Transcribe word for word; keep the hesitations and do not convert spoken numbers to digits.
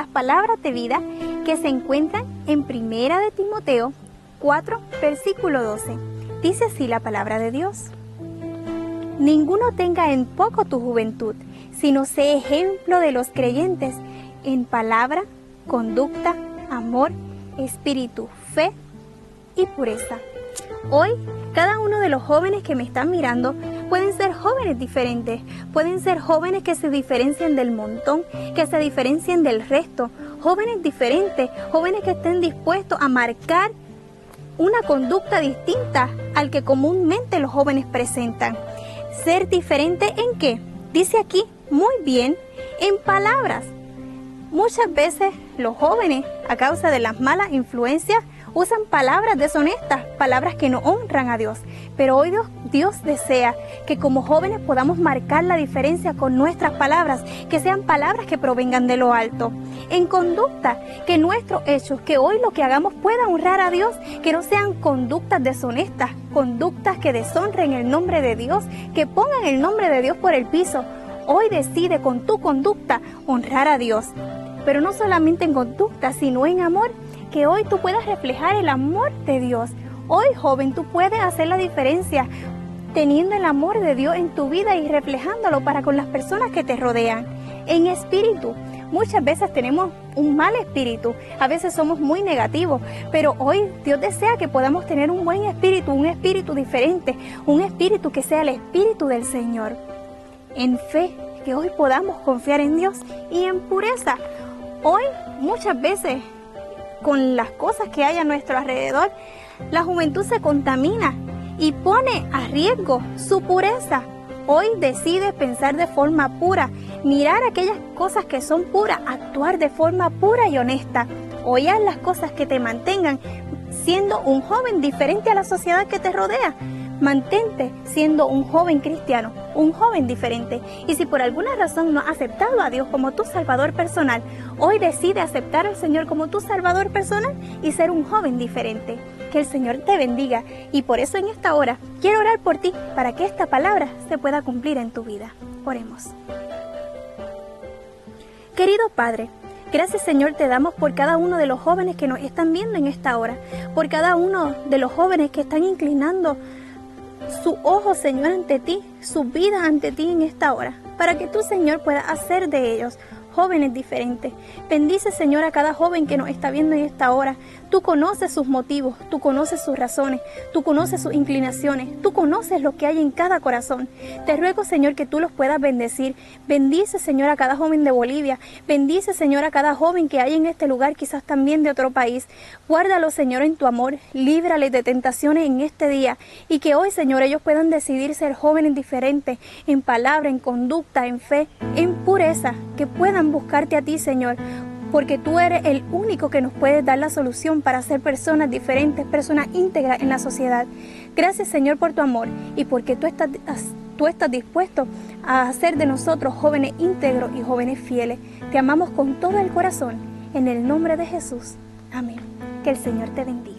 las palabras de vida que se encuentran en Primera de Timoteo cuatro, versículo doce. Dice así la palabra de Dios: ninguno tenga en poco tu juventud, sino sé ejemplo de los creyentes en palabra, conducta, amor, espíritu, fe y pureza. Hoy, cada uno de los jóvenes que me están mirando pueden ser jóvenes diferentes, pueden ser jóvenes que se diferencian del montón, que se diferencien del resto, jóvenes diferentes, jóvenes que estén dispuestos a marcar una conducta distinta al que comúnmente los jóvenes presentan. ¿Ser diferente en qué? Dice aquí muy bien, en palabras. Muchas veces los jóvenes, a causa de las malas influencias, usan palabras deshonestas, palabras que no honran a Dios. Pero hoy Dios, Dios desea que como jóvenes podamos marcar la diferencia con nuestras palabras, que sean palabras que provengan de lo alto. En conducta, que nuestros hechos, que hoy lo que hagamos pueda honrar a Dios, que no sean conductas deshonestas, conductas que deshonren el nombre de Dios, que pongan el nombre de Dios por el piso. Hoy decide con tu conducta honrar a Dios. Pero no solamente en conducta, sino en amor, que hoy tú puedas reflejar el amor de Dios. Hoy, joven, tú puedes hacer la diferencia teniendo el amor de Dios en tu vida y reflejándolo para con las personas que te rodean. En espíritu, muchas veces tenemos un mal espíritu, a veces somos muy negativos, pero hoy Dios desea que podamos tener un buen espíritu, un espíritu diferente, un espíritu que sea el espíritu del Señor. En fe, que hoy podamos confiar en Dios, y en pureza. Hoy, muchas veces, con las cosas que hay a nuestro alrededor, la juventud se contamina y pone a riesgo su pureza. Hoy decide pensar de forma pura, mirar aquellas cosas que son puras, actuar de forma pura y honesta. Hoy haz las cosas que te mantengan siendo un joven diferente a la sociedad que te rodea. Mantente siendo un joven cristiano, un joven diferente. Y si por alguna razón no has aceptado a Dios como tu Salvador personal, hoy decide aceptar al Señor como tu Salvador personal y ser un joven diferente. Que el Señor te bendiga, y por eso en esta hora quiero orar por ti para que esta palabra se pueda cumplir en tu vida. Oremos. Querido Padre, gracias, Señor, te damos por cada uno de los jóvenes que nos están viendo en esta hora, por cada uno de los jóvenes que están inclinando su ojo, Señor, ante ti, su vida ante ti en esta hora, para que tú, Señor, puedas hacer de ellos jóvenes diferentes. Bendice, Señor, a cada joven que nos está viendo en esta hora. Tú conoces sus motivos, tú conoces sus razones, tú conoces sus inclinaciones, tú conoces lo que hay en cada corazón. Te ruego, Señor, que tú los puedas bendecir. Bendice, Señor, a cada joven de Bolivia. Bendice, Señor, a cada joven que hay en este lugar, quizás también de otro país. Guárdalo, Señor, en tu amor. Líbrales de tentaciones en este día. Y que hoy, Señor, ellos puedan decidir ser jóvenes diferentes en palabra, en conducta, en fe, en pureza. Que puedan buscarte a ti, Señor, porque tú eres el único que nos puede dar la solución para ser personas diferentes, personas íntegras en la sociedad. Gracias, Señor, por tu amor y porque tú estás, tú estás dispuesto a hacer de nosotros jóvenes íntegros y jóvenes fieles. Te amamos con todo el corazón, en el nombre de Jesús. Amén. Que el Señor te bendiga.